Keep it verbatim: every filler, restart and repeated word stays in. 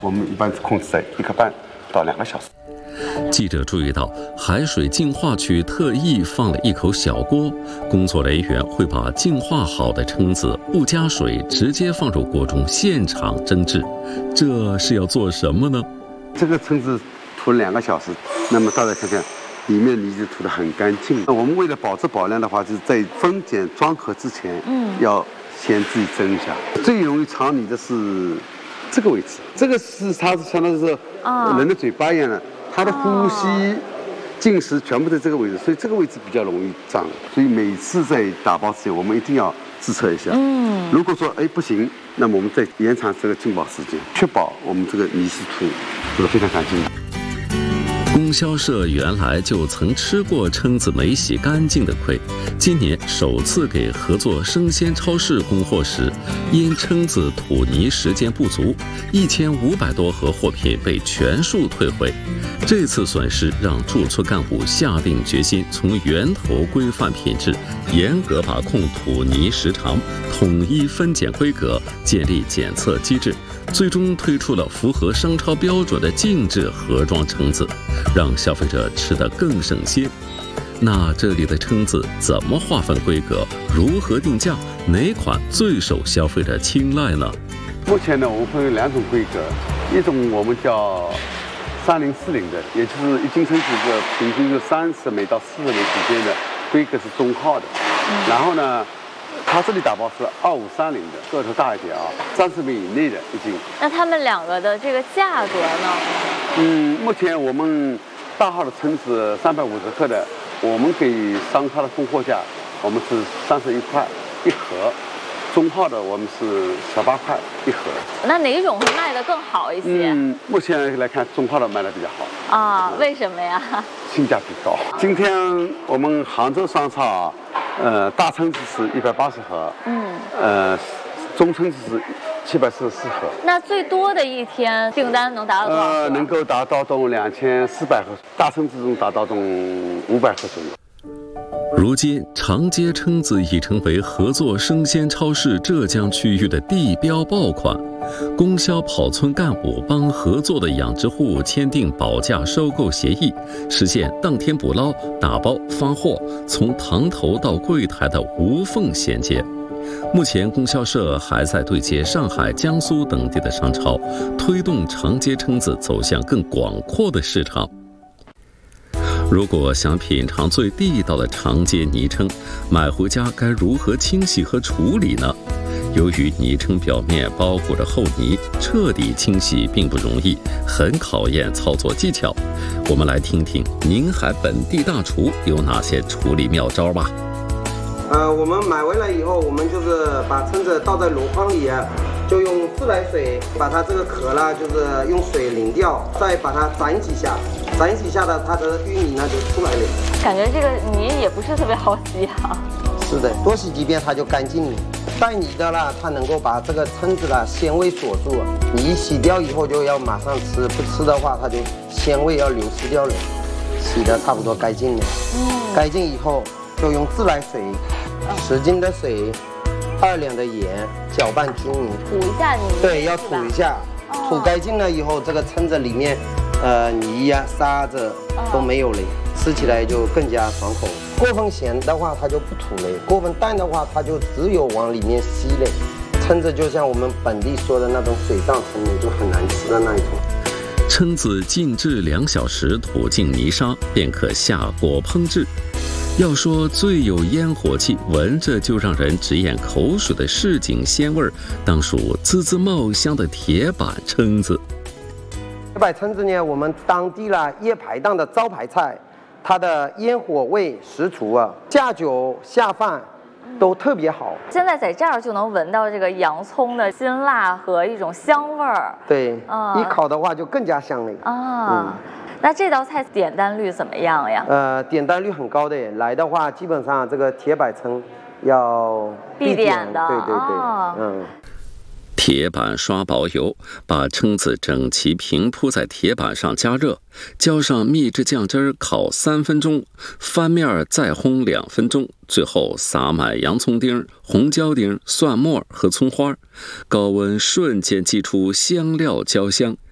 我们一般控制在一个半到两个小时。 记者注意到，海水净化区特意放了一口小锅，工作人员会把净化好的蛏子不加水直接放入锅中现场蒸制，这是要做什么呢？ 这个蛏子涂了两个小时，那么大家看看，里面泥就涂得很干净。我们为了保质保量的话，就是在分拣装盒之前，嗯，要先自己蒸一下。最容易藏泥的是这个位置，这个是它是相当于是人的嘴巴一样的。它的呼吸、进食全部在这个位置，所以这个位置比较容易胀。所以每次在打包之前，我们一定要自测一下。嗯，如果说哎不行，那么我们再延长这个浸保时间，确保我们这个泥是土做得非常干净。 供销社原来就曾吃过蛏子没洗干净的亏，今年首次给合作生鲜超市供货时，因蛏子吐泥时间不足，一千五百多盒货品被全数退回。这次损失让驻村干部下定决心，从源头规范品质，严格把控吐泥时长，统一分拣规格，建立检测机制。最终推出了符合商超标准的静置盒装蛏子，让消费者吃得更省心。那这里的蛏子怎么划分规格？如何定价？哪款最受消费者青睐呢？ 目前呢，我们分为两种规格，一种我们叫三零四零的，也就是一斤蛏子的平均就三十枚到四十枚之间的规格是中号的，嗯、然后呢。它这里打包是二五三零的，个头大一点啊，三十米以内的一斤。 那他们两个的这个价格呢？ 嗯，目前我们大号的蛏子三百五十克的，我们给商超的供货价，我们是三十一块一盒。中号的我们是十八块一盒。 那哪种会卖得更好一些？ 嗯，目前来看中号的卖得比较好。 啊，为什么呀？ 性价比高。今天我们杭州商超啊，呃，大蛏子是一百八十盒，嗯，呃，中蛏子是七百四十四盒。 那最多的一天订单能达到多少？ 呃，能够达到东两千四百盒，大蛏子中达到东五百盒左右。 如今，长街蛏子已成为合作生鲜超市浙江区域的地标爆款。供销跑村干部帮合作的养殖户签订保价收购协议，实现当天捕捞、打包、发货，从塘头到柜台的无缝衔接。目前，供销社还在对接上海、江苏等地的商超，推动长街蛏子走向更广阔的市场。如果想品尝最地道的长街泥蛏，买回家该如何清洗和处理呢？由于泥蛏表面包裹着厚泥，彻底清洗并不容易，很考验操作技巧。我们来听听宁海本地大厨有哪些处理妙招吧。 呃，我们买回来以后，我们就是把蛏子倒在箩筐里啊，就用自来水把它这个壳啦，就是用水淋掉，再把它攒几下，攒几下的它的淤泥呢就出来了。感觉这个泥也不是特别好洗啊。是的，多洗几遍它就干净了。带泥的啦，它能够把这个蛏子啦鲜味锁住。你洗掉以后就要马上吃，不吃的话它就鲜味要流失掉了。洗的差不多干净了，嗯，干净以后就用自来水。十斤的水，二两的盐，搅拌均匀。吐一下泥。对，要吐一下，哦、吐干净了以后，这个蛏子里面，呃，泥呀、沙子都没有了，哦、吃起来就更加爽口。过分咸的话，它就不吐了；过分淡的话，它就只有往里面吸了。蛏子就像我们本地说的那种水上蛏子，就很难吃的那一种。 蛏子静置两小时，吐净泥沙，便可下锅烹制。要说最有烟火气、闻着就让人直咽口水的市井鲜味儿，当属滋滋冒香的铁板蛏子。 铁板蛏子呢，我们当地啦夜排档的招牌菜，它的烟火味十足啊，下酒下饭都特别好。现在在这儿就能闻到这个洋葱的辛辣和一种香味儿。对，嗯，一烤的话就更加香了啊。嗯，那这道菜点单率怎么样呀？呃，点单率很高的，来的话基本上这个铁板蛏要必点的。对对对，哦、嗯。 铁板刷薄油，把蛏子整齐平铺在铁板上加热，浇上秘制酱汁烤三分钟，翻面再烘两分钟，最后撒满洋葱丁、红椒丁、蒜末和葱花，高温瞬间激出香料焦香，